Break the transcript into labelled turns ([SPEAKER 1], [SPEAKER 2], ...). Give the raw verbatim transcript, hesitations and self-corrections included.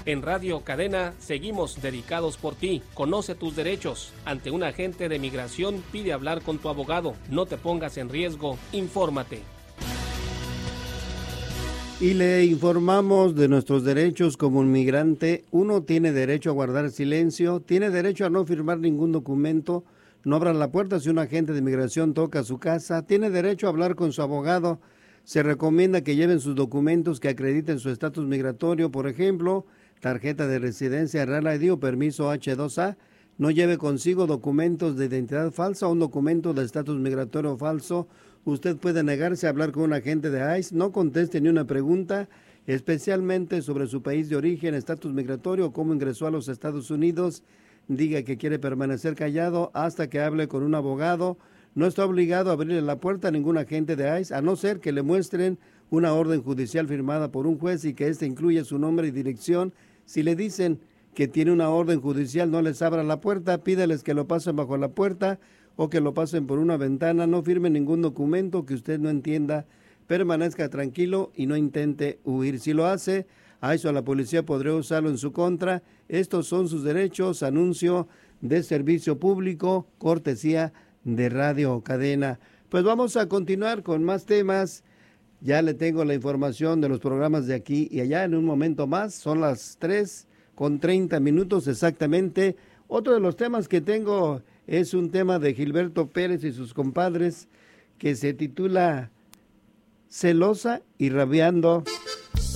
[SPEAKER 1] En Radio Cadena seguimos dedicados por ti. Conoce tus derechos. Ante un agente de migración, pide hablar con tu abogado. No te pongas en riesgo. Infórmate.
[SPEAKER 2] Y le informamos de nuestros derechos como inmigrante. Uno tiene derecho a guardar silencio, tiene derecho a no firmar ningún documento, no abran la puerta si un agente de migración toca su casa, tiene derecho a hablar con su abogado. Se recomienda que lleven sus documentos que acrediten su estatus migratorio, por ejemplo, tarjeta de residencia, Real I D o permiso H dos A. No lleve consigo documentos de identidad falsa o un documento de estatus migratorio falso. Usted puede negarse a hablar con un agente de ICE, no conteste ni una pregunta, especialmente sobre su país de origen, estatus migratorio o cómo ingresó a los Estados Unidos. Diga que quiere permanecer callado hasta que hable con un abogado. No está obligado a abrirle la puerta a ningún agente de ICE, a no ser que le muestren una orden judicial firmada por un juez y que éste incluya su nombre y dirección. Si le dicen que tiene una orden judicial, no les abra la puerta, pídales que lo pasen bajo la puerta o que lo pasen por una ventana, no firme ningún documento que usted no entienda, permanezca tranquilo y no intente huir. Si lo hace, a eso la policía podría usarlo en su contra. Estos son sus derechos, anuncio de servicio público, cortesía de Radio Cadena. Pues vamos a continuar con más temas. Ya le tengo la información de los programas de aquí y allá en un momento más. Son las tres con treinta minutos exactamente. Otro de los temas que tengo es un tema de Gilberto Pérez y sus compadres que se titula Celosa y Rabiando.